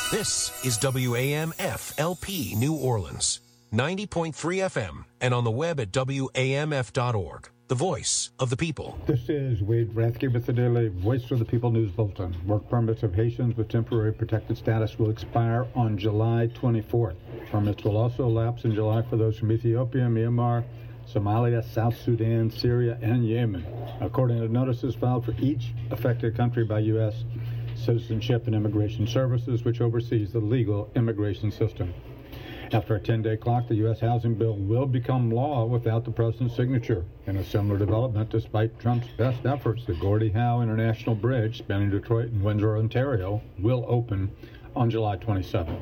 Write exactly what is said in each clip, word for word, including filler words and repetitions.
This is W A M F L P New Orleans, ninety point three F M, and on the web at W A M F dot org. The voice of the people. This is Wade Rathke with the daily Voice of the People News Bulletin. Work permits of Haitians with temporary protected status will expire on July twenty-fourth. Permits will also lapse in July for those from Ethiopia, Myanmar, Somalia, South Sudan, Syria, and Yemen, according to notices filed for each affected country by U S Citizenship and Immigration Services, which oversees the legal immigration system. After a ten-day clock, the U S housing bill will become law without the president's signature. In a similar development, despite Trump's best efforts, the Gordie Howe International Bridge, spanning Detroit and Windsor, Ontario, will open on July twenty-seventh.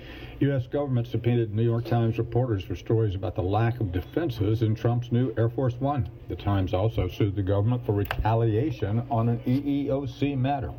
U S government subpoenaed New York Times reporters for stories about the lack of defenses in Trump's new Air Force One. The Times also sued the government for retaliation on an E E O C matter.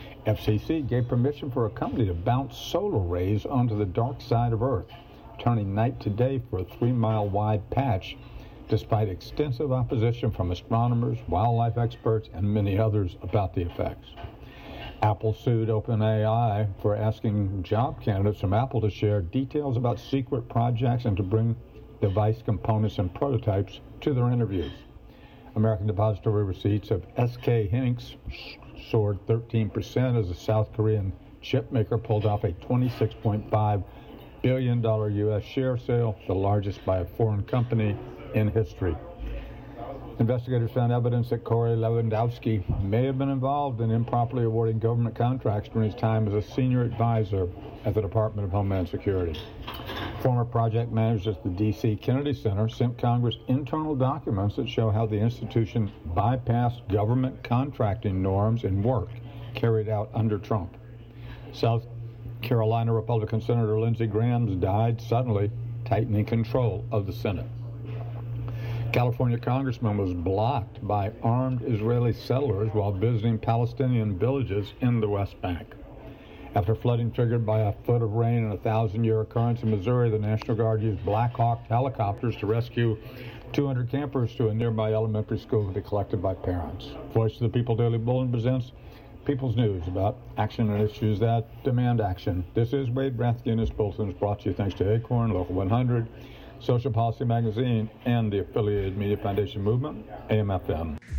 F C C gave permission for a company to bounce solar rays onto the dark side of Earth, turning night to day for a three-mile wide patch, despite extensive opposition from astronomers, wildlife experts, and many others about the effects. Apple sued OpenAI for asking job candidates from Apple to share details about secret projects and to bring device components and prototypes to their interviews. American depository receipts of S K Hynix soared thirteen percent as the South Korean chipmaker pulled off a twenty-six point five billion dollars U S share sale, the largest by a foreign company in history. Investigators found evidence that Corey Lewandowski may have been involved in improperly awarding government contracts during his time as a senior advisor at the Department of Homeland Security. Former project managers at the D C Kennedy Center sent Congress internal documents that show how the institution bypassed government contracting norms and work carried out under Trump. South Carolina Republican Senator Lindsey Graham died suddenly, tightening control of the Senate. California congressman was blocked by armed Israeli settlers while visiting Palestinian villages in the West Bank. After flooding triggered by a foot of rain and a thousand-year occurrence in Missouri, the National Guard used Black Hawk helicopters to rescue two hundred campers to a nearby elementary school to be collected by parents. Voice of the People Daily Bulletin presents People's News about action and issues that demand action. This is Wade Rathke, and this bulletin is brought to you thanks to Acorn, Local one hundred, Social Policy Magazine, and the affiliated Media Foundation Movement, A M F M.